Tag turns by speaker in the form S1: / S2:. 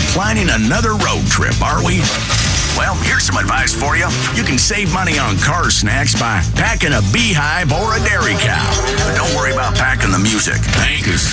S1: planning another road trip, are we? Well, here's some advice for you. You can save money on car snacks by packing a beehive or a dairy cow. But don't worry about packing the music. Hank is